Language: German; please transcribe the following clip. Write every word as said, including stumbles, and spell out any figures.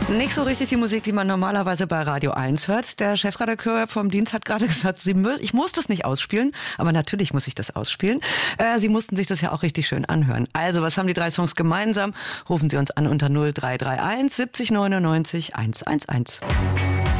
Nicht so richtig die Musik, die man normalerweise bei Radio eins hört. Der Chefredakteur vom Dienst hat gerade gesagt, Sie mü- ich muss das nicht ausspielen, aber natürlich muss ich das ausspielen. Äh, Sie mussten sich das ja auch richtig schön anhören. Also, was haben die drei Songs gemeinsam? Rufen Sie uns an unter null drei drei eins siebzig neunundneunzig hundertunelf.